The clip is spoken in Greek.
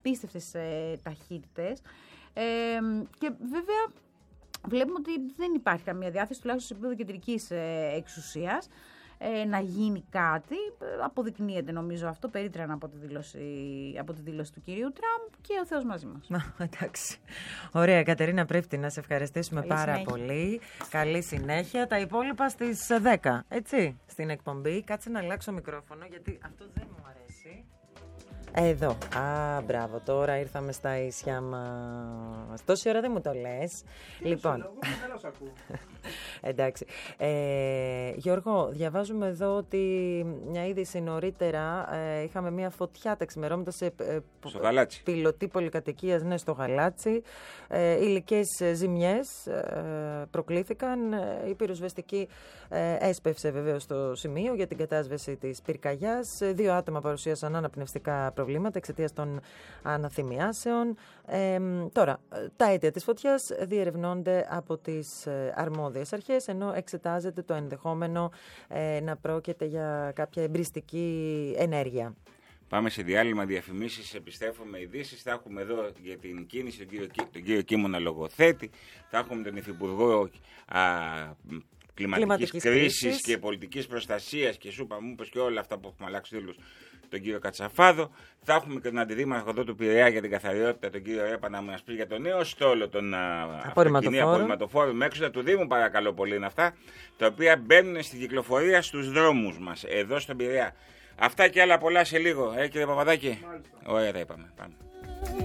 απίστευτες ταχύτητες. Και βέβαια βλέπουμε ότι δεν υπάρχει καμία διάθεση, τουλάχιστον σε επίπεδο κεντρικής εξουσίας, να γίνει κάτι. Αποδεικνύεται νομίζω αυτό περίτρανα από τη δήλωση του κυρίου Τραμπ, και ο Θεός μαζί μας. Εντάξει. Ωραία, Κατερίνα, πρέπει να σε ευχαριστήσουμε πάρα συνέχεια. πολύ. Καλή συνέχεια. Τα υπόλοιπα στις 10, έτσι, στην εκπομπή. Κάτσε να αλλάξω μικρόφωνο, γιατί αυτό δεν μου αρέσει. Εδώ. Μπράβο, τώρα ήρθαμε στα ίσια μας. Τόση ώρα δεν μου το λες. Λοιπόν. Εντάξει. Γιώργο, διαβάζουμε εδώ ότι μια είδηση νωρίτερα είχαμε μια φωτιά τα ξημερώματα σε πιλωτή πολυκατοικίας, ναι, στο Γαλάτσι. Υλικές ζημιές προκλήθηκαν. Η πυροσβεστική έσπευσε βεβαίως στο σημείο για την κατάσβεση της πυρκαγιάς. 2 άτομα παρουσίασαν αναπνευστικά προβλήματα εξαιτίας των αναθυμιάσεων. Τώρα, τα αίτια της φωτιάς διερευνώνται από τις αρμόδιες αρχές, ενώ εξετάζεται το ενδεχόμενο να πρόκειται για κάποια εμπριστική ενέργεια. Πάμε σε διάλειμμα διαφημίσεις, επιστρέφουμε ειδήσεις. Θα έχουμε εδώ για την κίνηση τον κύριο Κίμωνα λογοθέτη. Θα έχουμε τον Υφυπουργό κλιματικής κρίσης και πολιτικής προστασίας και σούπα μου είπες και όλα αυτά που έχουμε αλλάξει τίτλους, τον κύριο Κατσαφάδο. Θα έχουμε και τον αντιδήμαρχο εδώ του Πειραιά για την καθαριότητα, τον κύριο Ρέπα, να μας πει για το νέο στόλο των απορριμματοφόρων έξοδα του Δήμου. Παρακαλώ πολύ, είναι αυτά τα οποία μπαίνουν στην κυκλοφορία στους δρόμους μας εδώ στον Πειραιά. Αυτά και άλλα πολλά σε λίγο, κύριε Παπαδάκη. Ωραία, τα είπαμε. Πάμε.